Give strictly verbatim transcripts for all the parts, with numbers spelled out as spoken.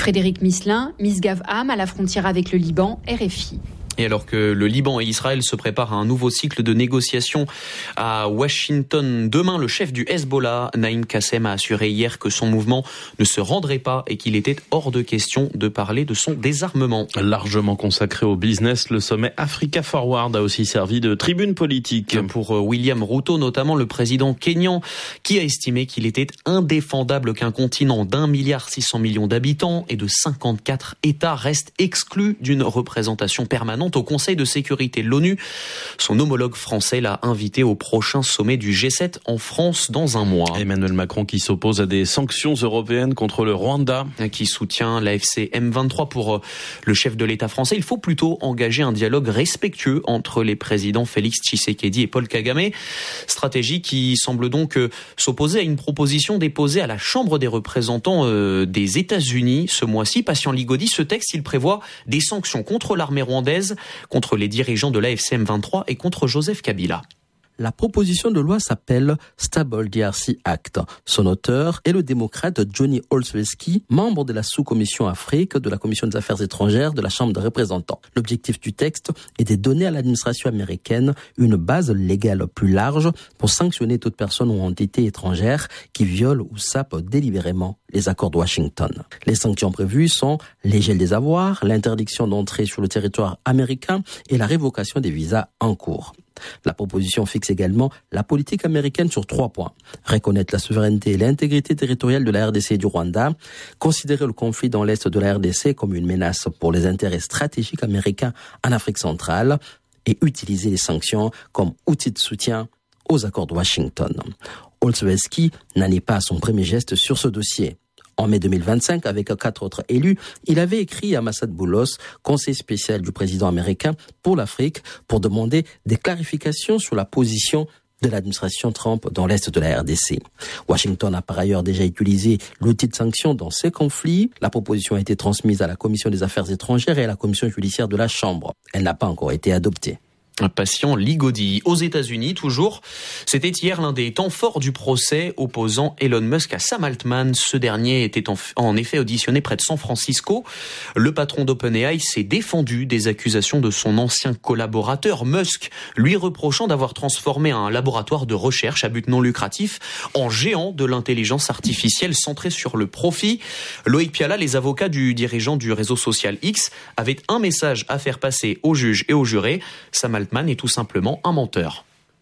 Frédéric Misselin, Misgav Am à la frontière avec le Liban, R F I. Et alors que le Liban et Israël se préparent à un nouveau cycle de négociations à Washington demain, le chef du Hezbollah, Naïm Kassem, a assuré hier que son mouvement ne se rendrait pas et qu'il était hors de question de parler de son désarmement. Largement consacré au business, le sommet Africa Forward a aussi servi de tribune politique. Pour William Ruto, notamment le président kényan, qui a estimé qu'il était indéfendable qu'un continent d'un milliard six cents millions d'habitants et de cinquante-quatre États reste exclu d'une représentation permanente au Conseil de sécurité de l'ONU. Son homologue français l'a invité au prochain sommet du G sept en France dans un mois. Emmanuel Macron qui s'oppose à des sanctions européennes contre le Rwanda. Qui soutient l'A F C M vingt-trois pour le chef de l'État français. Il faut plutôt engager un dialogue respectueux entre les présidents Félix Tshisekedi et Paul Kagame. Stratégie qui semble donc s'opposer à une proposition déposée à la Chambre des représentants des États-Unis ce mois-ci. Patient Ligodi, ce texte, il prévoit des sanctions contre l'armée rwandaise, contre les dirigeants de l'A F C M vingt-trois et contre Joseph Kabila. La proposition de loi s'appelle Stable D R C Act. Son auteur est le démocrate Johnny Olszewski, membre de la sous-commission Afrique de la Commission des affaires étrangères de la Chambre des représentants. L'objectif du texte est de donner à l'administration américaine une base légale plus large pour sanctionner toute personne ou entité étrangère qui viole ou sape délibérément les accords de Washington. Les sanctions prévues sont les gels des avoirs, l'interdiction d'entrer sur le territoire américain et la révocation des visas en cours. La proposition fixe également la politique américaine sur trois points. Reconnaître la souveraineté et l'intégrité territoriale de la R D C et du Rwanda, considérer le conflit dans l'est de la R D C comme une menace pour les intérêts stratégiques américains en Afrique centrale et utiliser les sanctions comme outil de soutien aux accords de Washington. Olszewski n'en est pas à son premier geste sur ce dossier. En mai deux mille vingt-cinq, avec quatre autres élus, il avait écrit à Massad Boulos, conseiller spécial du président américain pour l'Afrique, pour demander des clarifications sur la position de l'administration Trump dans l'est de la R D C. Washington a par ailleurs déjà utilisé l'outil de sanction dans ces conflits. La proposition a été transmise à la Commission des affaires étrangères et à la Commission judiciaire de la Chambre. Elle n'a pas encore été adoptée. Un patient Ligodi. Aux États-Unis, toujours, c'était hier l'un des temps forts du procès opposant Elon Musk à Sam Altman. Ce dernier était en, en effet auditionné près de San Francisco. Le patron d'OpenAI s'est défendu des accusations de son ancien collaborateur Musk, lui reprochant d'avoir transformé un laboratoire de recherche à but non lucratif en géant de l'intelligence artificielle centrée sur le profit. Loïc Piala, les avocats du dirigeant du réseau social X, avaient un message à faire passer aux juges et aux jurés. Sam Altman est tout simplement un menteur.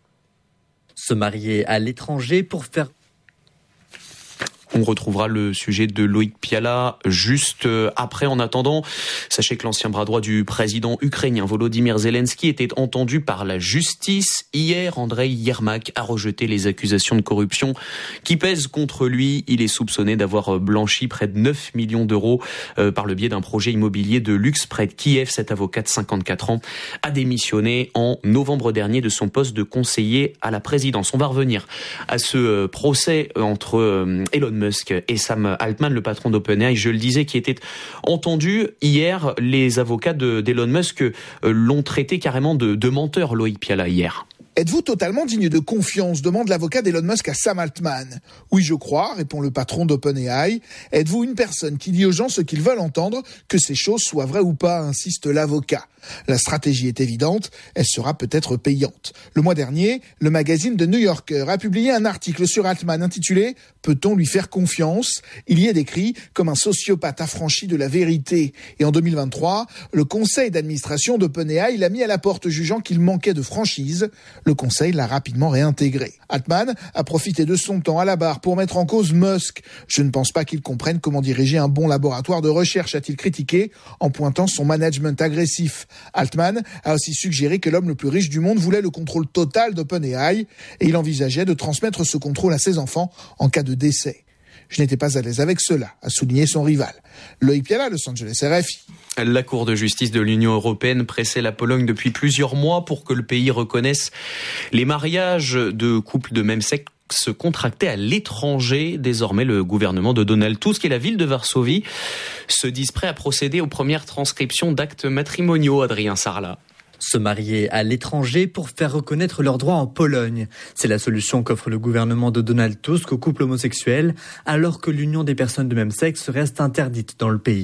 Se marier à l'étranger pour faire... On retrouvera le sujet de Loïc Piala juste après. En attendant, sachez que l'ancien bras droit du président ukrainien Volodymyr Zelensky était entendu par la justice. Hier, Andrei Yermak a rejeté les accusations de corruption qui pèsent contre lui. Il est soupçonné d'avoir blanchi près de neuf millions d'euros par le biais d'un projet immobilier de luxe près de Kiev. Cet avocat de cinquante-quatre ans a démissionné en novembre dernier de son poste de conseiller à la présidence. On va revenir à ce procès entre Elon Musk Musk et Sam Altman, le patron d'OpenAI, je le disais, qui était entendu hier. Les avocats de, d'Elon Musk l'ont traité carrément de, de menteur, Loïc Piala, hier. Êtes-vous totalement digne de confiance ? Demande l'avocat d'Elon Musk à Sam Altman. Oui, je crois, répond le patron d'OpenAI. Êtes-vous une personne qui dit aux gens ce qu'ils veulent entendre, que ces choses soient vraies ou pas, insiste l'avocat. La stratégie est évidente, elle sera peut-être payante. Le mois dernier, le magazine The New Yorker a publié un article sur Altman intitulé « Peut-on lui faire confiance ?» Il y est décrit comme un sociopathe affranchi de la vérité. Et en deux mille vingt-trois, le conseil d'administration d'OpenAI l'a mis à la porte, jugeant qu'il manquait de franchise. Le conseil l'a rapidement réintégré. Altman a profité de son temps à la barre pour mettre en cause Musk. Je ne pense pas qu'il comprenne comment diriger un bon laboratoire de recherche, a-t-il critiqué en pointant son management agressif. Altman a aussi suggéré que l'homme le plus riche du monde voulait le contrôle total d'OpenAI et il envisageait de transmettre ce contrôle à ses enfants en cas de décès. Je n'étais pas à l'aise avec cela, a souligné son rival. Loïc Piala, Los Angeles, R F I. La Cour de justice de l'Union européenne pressait la Pologne depuis plusieurs mois pour que le pays reconnaisse les mariages de couples de même sexe se contracter à l'étranger. Désormais, le gouvernement de Donald Tusk et la ville de Varsovie se disent prêts à procéder aux premières transcriptions d'actes matrimoniaux. Adrien Sarlat. Se marier à l'étranger pour faire reconnaître leurs droits en Pologne. C'est la solution qu'offre le gouvernement de Donald Tusk aux couples homosexuels, alors que l'union des personnes de même sexe reste interdite dans le pays.